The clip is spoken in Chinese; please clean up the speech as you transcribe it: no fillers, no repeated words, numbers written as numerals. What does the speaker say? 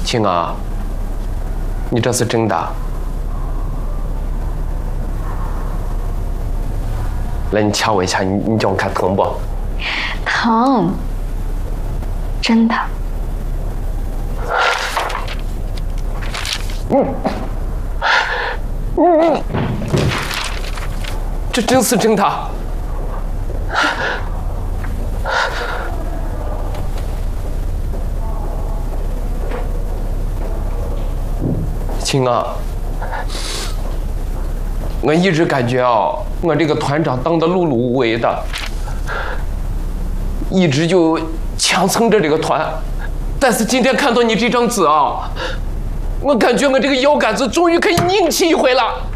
青啊，你这是真的？来，你掐我一下，你叫我看疼不？ 疼，真的。 这真是真的。青啊，我一直感觉啊，我这个团长当的碌碌无为的，一直就强撑着这个团，但是今天看到你这张纸啊，我感觉我这个腰杆子终于可以硬气一回了。